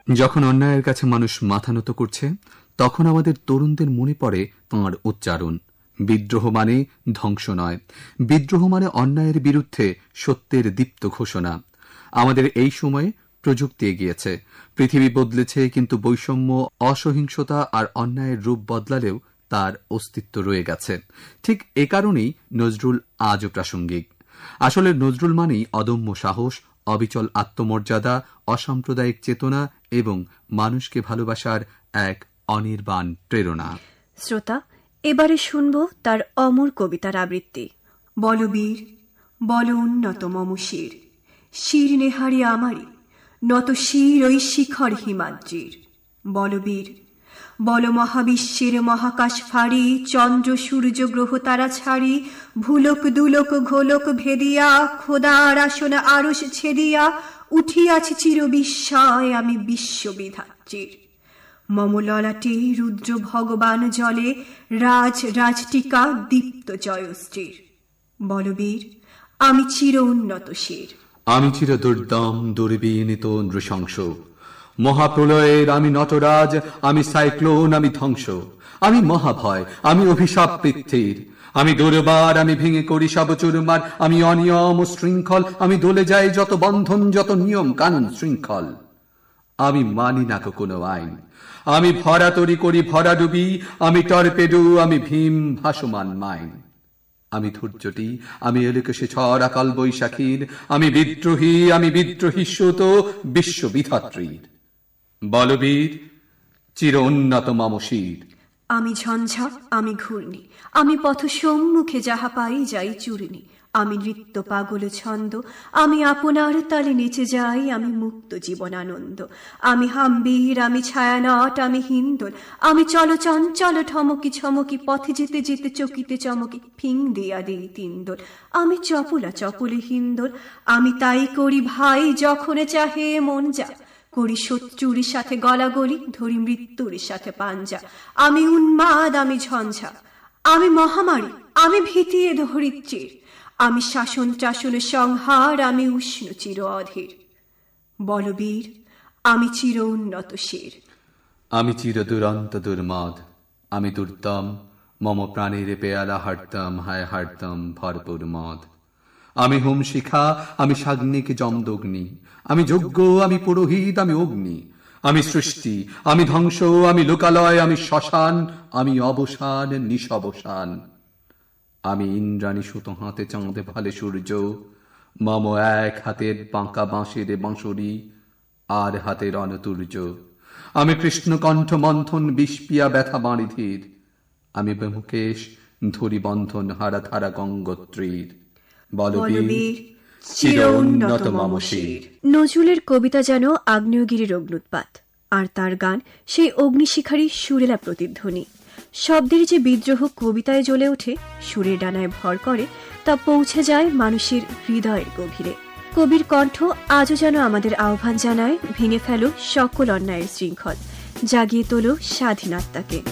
যখন অন্যায়ের কাছে মানুষ মাথা নত করছে, তখন আমাদের তরুণদের মনে পড়ে তাঁর উচ্চারণ, বিদ্রোহ মানে ধ্বংস নয়, বিদ্রোহ মানে অন্যায়ের বিরুদ্ধে সত্যের দীপ্ত ঘোষণা। আমাদের এই সময়ে প্রযুক্তি এগিয়েছে, পৃথিবী বদলেছে, কিন্তু বৈষম্য, অসহিংসতা আর অন্যায়ের রূপ বদলালেও তার অস্তিত্ব রয়ে গেছে। ঠিক এ কারণেই নজরুল আজও প্রাসঙ্গিক। আসলে নজরুল মানেই অদম্য সাহস, অবিচল আত্মমর্যাদা, অসাম্প্রদায়িক চেতনা এবং মানুষকে ভালোবাসার এক অনির্বাণ প্রেরণা। শ্রোতা, এবারে শুনব তার অমর কবিতার আবৃত্তি। বলবীর, বল উন্নত মম শির, শির নেহারি আমারি, নত শির ওই শিখর হিমাদ্রির। বলবীর, বল মহাবিশ্বের মহাকাশ ফাড়ি, চন্দ্র সূর্য গ্রহ তারা ছাড়ি, ভুলক দুলক ঘোলক ভেদিয়া, খোদার আসন আরশ ছেদিয়া, উঠিয়াছি চির বিস্ময় আমি বিশ্ববিধাত্রীর। মম ললাটে রুদ্র ভগবান জলে, রাজ রাজটিকা দীপ্ত জয়শ্রীর। বলবীর, আমি চির উন্নত শির, আমি চির দুর্দম দুর্বিনীত নৃশংস, মহাপ্রলয়ের আমি নটরাজ, আমি সাইক্লোন, আমি ধ্বংস, আমি মহাভয়, আমি অভিশাপ পৃথ্বীর, আমি দুর্বার, আমি ভেঙে করি সব চুরমার, আমি অনিয়ম ও শৃঙ্খল, আমি দলে যাই যত বন্ধন, যত নিয়ম কানুন শৃঙ্খল। আমি মানি না কোনো আইন, আমি ভরা তরি করি ভরা ডুবি, আমি টর্পেডো, আমি ভীম ভাসমান মাইন। আমি ধৈর্যটি, আমি এলোকেশে ঝড় আকাল বৈশাখীর, আমি বিদ্রোহী, আমি বিদ্রোহী সুত বিশ্ববিধাত্রীর। বলবীর, চির উন্নত মম শির, আমি ঝঞ্ঝা, আমি ঘূর্ণি, আমি পথ সম্মুখে যাহা পাই যাই চূর্ণি, আমি নৃত্য পাগল ছন্দ, আমি আপনার তালে নেচে যাই, আমি মুক্ত জীবনানন্দ। আমি হাম্বীর, আমি ছায়ানট, আমি হিন্দোল, আমি চল চঞ্চল ঠমকি ছমকি, পথে যেতে যেতে চকিতে চমকি, ফিং দিয়া দিই তিন্দোল। আমি চপলা চপলে হিন্দোল, আমি তাই করি ভাই যখন চাহে মন যা, করি শত্রুর সাথে গলাগলি, ধরি মৃত্যুর সাথে পাঞ্জা। আমি উন্মাদ, আমি ঝঞ্ঝা, আমি মহামারী, আমি ভীতিয়ে ধরিত্রীর, আমি শাসন ত্রাসন সংহার, আমি উষ্ণ চির অধীর। বলবীর, আমি চির উন্নত শির, আমি চির দুরন্ত দুর্মদ, আমি দুর্দম, মম প্রাণের পেয়ালা হারতাম, হায় হারতাম ভরপুর মদ। আমি হোম শিখা, আমি সাগ্নিক জমদগ্নি, আমি যজ্ঞ, আমি পুরোহিত, আমি অগ্নি, আমি সৃষ্টি, আমি ধ্বংস, আমি লোকালয়, আমি শ্মশান, আমি অবসান নিশবসান। আমি ইন্দ্রাণী সুতো হাতে চাঁদে ভালে সূর্য, মম এক হাতের বাঁকা বাঁশের বাঁশরি, আর হাতের অনতুর্য। আমি কৃষ্ণকণ্ঠ মন্থন বিষপিয়া ব্যথা বাঁড়িধীর, আমি ব্রহ্মকেশ ধরি বন্ধন হারা ধারা গঙ্গোত্রীর। বলবীর, চির উন্নত মম শির। নজরুলের কবিতা যেন আগ্নেয়গিরির অগ্নুৎপাত, আর তার গান সেই অগ্নিশিখারী সুরেলা প্রতিধ্বনি। শব্দের যে বিদ্রোহ কবিতায় জ্বলে ওঠে, সুরের ডানায় ভর করে, তা পৌঁছে যায় মানুষের হৃদয়ের গভীরে। কবির কণ্ঠ আজও যেন আমাদের আহ্বান জানায়, ভেঙে ফেলো সকল অন্যায়ের শৃঙ্খল, জাগিয়ে তোলো স্বাধীনতাকে।